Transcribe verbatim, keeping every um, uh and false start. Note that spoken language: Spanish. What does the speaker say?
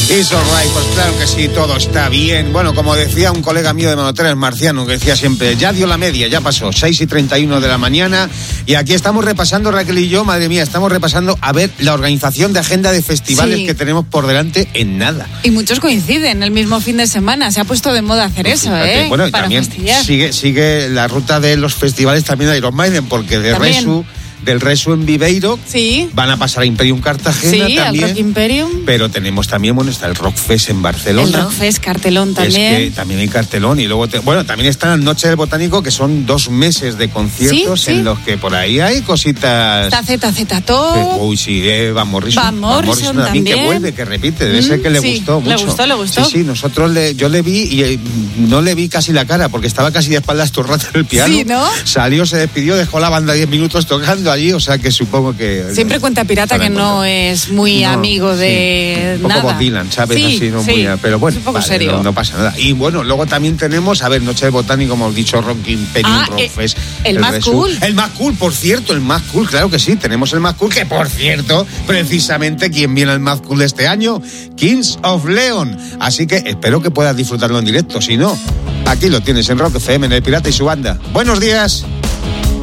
It's alright, pues claro que sí, todo está bien. Bueno, como decía un colega mío de Monoteles, Marciano, que decía siempre, ya dio la media, ya pasó, seis y treinta y uno de la mañana, y aquí estamos repasando, Raquel y yo, madre mía, estamos repasando a ver la organización de agenda de festivales sí. que tenemos por delante en nada. Y muchos coinciden el mismo fin de semana, se ha puesto de moda hacer pues eso, fíjate. ¿eh? Bueno, y Para también fastidiar. sigue, sigue la ruta de los festivales también de Iron Maiden, porque de ¿También? Resu... del Resu en Viveiro, sí. van a pasar a Imperium Cartagena sí, también. al Rock Imperium. Pero tenemos también, bueno, está el Rockfest en Barcelona. El Rockfest, cartelón también. Es que también hay cartelón y luego, te, bueno, también está la Noche del Botánico, que son dos meses de conciertos ¿Sí? Sí. en los que por ahí hay cositas. Está Z Z Top. Uy, sí, eh, Van Morrison. Van Morrison, Van Morrison también. Que vuelve, que repite, debe mm, ser que le sí, gustó mucho. Le gustó, le gustó. Sí, sí, nosotros le, yo le vi y eh, no le vi casi la cara porque estaba casi de espaldas todo el rato en el piano. Sí, ¿no? Salió, se despidió, dejó la banda diez minutos tocando allí, o sea que su Supongo que... Siempre cuenta Pirata que no es muy no, amigo de sí. Un poco nada. Bob Dylan, ¿sabes? Sí, Así, no sí. muy, pero bueno, un poco vale, serio. No, no pasa nada. Y bueno, luego también tenemos, a ver, Noche del Botánico, como hemos dicho, Rock Imperium, ah, Rockfest. El, el más Resu. cool. El más cool, por cierto, el más cool, claro que sí. Tenemos el más cool, que por cierto, precisamente, ¿quién viene al más cool de este año? Kings of Leon. Así que espero que puedas disfrutarlo en directo. Si no, aquí lo tienes en Rock F M, en El Pirata y su banda. Buenos días.